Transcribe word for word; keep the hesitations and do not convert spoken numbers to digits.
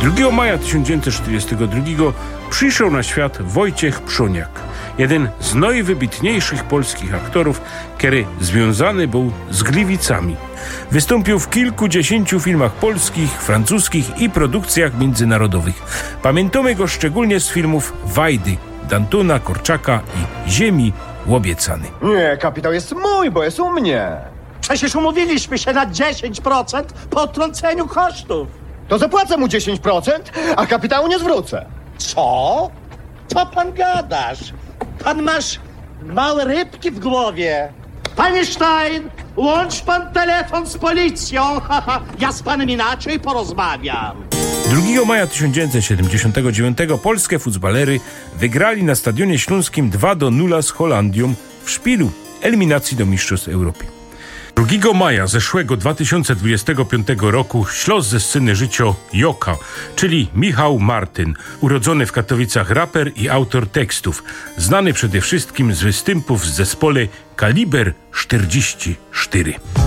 drugiego maja tysiąc dziewięćset czterdziestego drugiego przyszedł na świat Wojciech Przoniak, jeden z najwybitniejszych polskich aktorów, który związany był z Gliwicami. Wystąpił w kilkudziesięciu filmach polskich, francuskich i produkcjach międzynarodowych. Pamiętamy go szczególnie z filmów Wajdy, Dantona, Korczaka i Ziemi Łobiecany. Nie, kapitał jest mój, bo jest u mnie. Przecież umówiliśmy się na dziesięć procent po odtrąceniu kosztów. To zapłacę mu dziesięć procent, a kapitału nie zwrócę. Co? Co pan gadasz? Pan masz małe rybki w głowie. Panie Stein, łącz pan telefon z policją. Ja z panem inaczej porozmawiam. drugiego maja tysiąc dziewięćset siedemdziesiątego dziewiątego polskie futbalery wygrali na Stadionie Śląskim dwa do zera z Holandią w szpilu eliminacji do Mistrzostw Europy. drugiego maja zeszłego dwa tysiące dwudziestego piątego roku ślos ze sceny życia Joka, czyli Michał Martyn, urodzony w Katowicach raper i autor tekstów, znany przede wszystkim z występów w zespole Kaliber czterdzieści cztery.